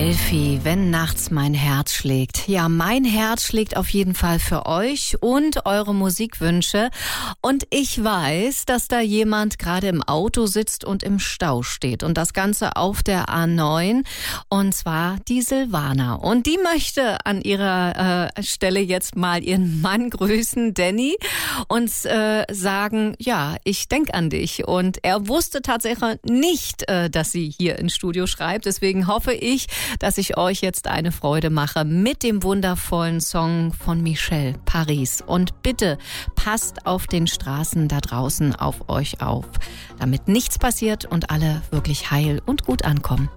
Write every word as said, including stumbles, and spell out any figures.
Elfi, wenn nachts mein Herz schlägt. Ja, mein Herz schlägt auf jeden Fall für euch und eure Musikwünsche. Und ich weiß, dass da jemand gerade im Auto sitzt und im Stau steht. Und das Ganze auf der A neun. Und zwar die Silvana. Und die möchte an ihrer äh, Stelle jetzt mal ihren Mann grüßen, Danny, und äh, sagen, ja, ich denk an dich. Und er wusste tatsächlich nicht, äh, dass sie hier ins Studio schreibt. Deswegen hoffe ich, dass ich euch jetzt eine Freude mache mit dem wundervollen Song von Michel, Paris. Und bitte passt auf den Straßen da draußen auf euch auf, damit nichts passiert und alle wirklich heil und gut ankommen.